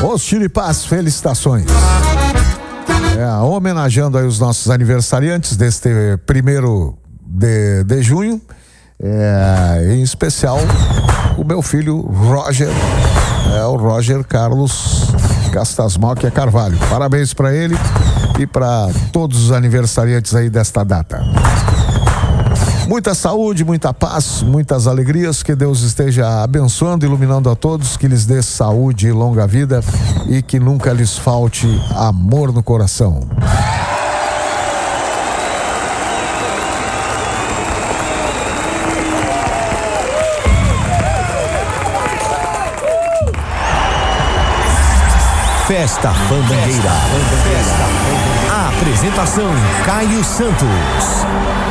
Os Chiripás, felicitações. Homenageando aí os nossos aniversariantes deste 1º de junho, em especial o meu filho Roger, o Roger Carlos Gastasmocchia Carvalho. Parabéns para ele e para todos os aniversariantes aí desta data. Muita saúde, muita paz, muitas alegrias, que Deus esteja abençoando, iluminando a todos, que lhes dê saúde e longa vida e que nunca lhes falte amor no coração. Festa Fandangueira. A apresentação: Caio Santos.